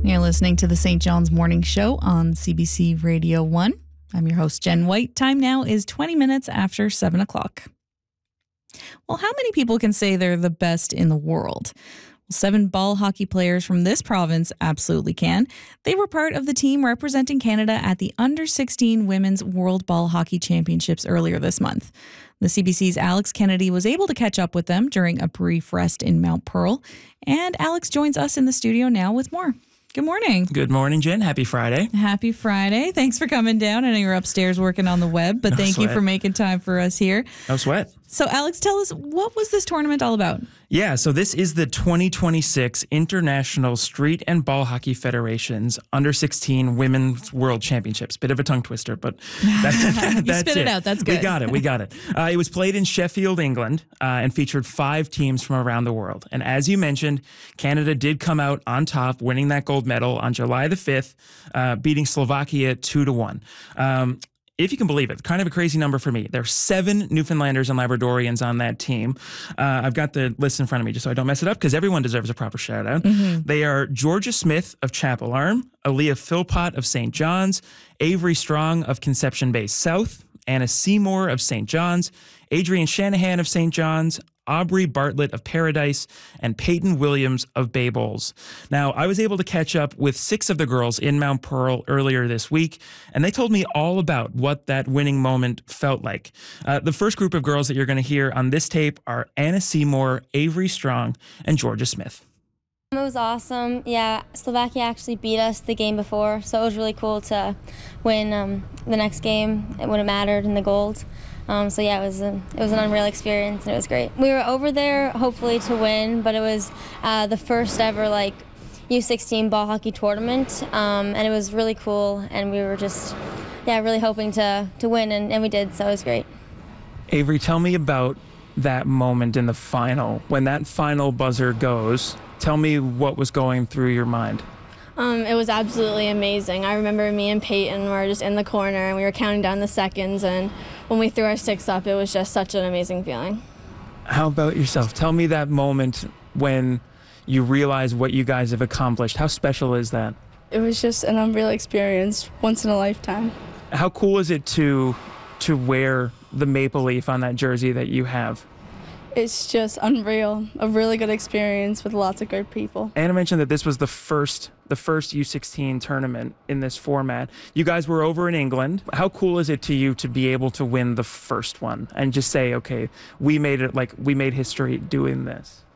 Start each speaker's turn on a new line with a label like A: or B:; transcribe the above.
A: You're listening to the St. John's Morning Show on CBC Radio 1. I'm your host, Jen White. Time now is 20 minutes after 7 o'clock. Well, how many people can say they're the best in the world? Well, 7 ball hockey players from this province absolutely can. They were part of the team representing Canada at the Under-16 Women's World Ball Hockey Championships earlier this month. The CBC's Alex Kennedy was able to catch up with them during a brief rest in Mount Pearl. And Alex joins us in the studio now with more. Good morning.
B: Good morning, Jen. Happy Friday.
A: Happy Friday. Thanks for coming down. I know you're upstairs working on the web, but thank you for making time for us here.
B: No sweat.
A: So, Alex, tell us, what was this tournament all about?
B: Yeah, so this is the 2026 International Street and Ball Hockey Federation's Under-16 Women's World Championships. Bit of a tongue twister, but that's
A: you spit it out. That's good.
B: We got it. It was played in Sheffield, England, and featured 5 teams from around the world. And as you mentioned, Canada did come out on top, winning that gold medal on July the 5th, beating Slovakia 2-1. If you can believe it, kind of a crazy number for me. There are 7 Newfoundlanders and Labradorians on that team. I've got the list in front of me just so I don't mess it up because everyone deserves a proper shout out. Mm-hmm. They are Georgia Smith of Chapel Arm, Aaliyah Philpott of St. John's, Avery Strong of Conception Bay South, Anna Seymour of St. John's, Adrian Shanahan of St. John's, Aubrey Bartlett of Paradise, and Peyton Williams of Bay Bowls. Now, I was able to catch up with 6 of the girls in Mount Pearl earlier this week, and they told me all about what that winning moment felt like. The first group of girls that you're going to hear on this tape are Anna Seymour, Avery Strong, and Georgia Smith.
C: It was awesome. Yeah, Slovakia actually beat us the game before, so it was really cool to win the next game when it mattered in the gold. So yeah, it was an unreal experience and it was great. We were over there hopefully to win, but it was the first ever U16 ball hockey tournament, and it was really cool. And we were just really hoping to win, and we did. So it was great.
B: Avery, tell me about that moment in the final when that final buzzer goes. Tell me what was going through your mind.
D: It was absolutely amazing. I remember me and Peyton were just in the corner and we were counting down the seconds, and when we threw our sticks up, it was just such an amazing feeling.
B: How about yourself? Tell me that moment when you realize what you guys have accomplished. How special is that?
E: It was just an unreal experience, once in a lifetime.
B: How cool is it to wear the maple leaf on that jersey that you have?
E: It's just unreal. A really good experience with lots of good people.
B: Anna mentioned that this was the first U16 tournament in this format. You guys were over in England. How cool is it to you to be able to win the first one and just say, okay, we made history doing this?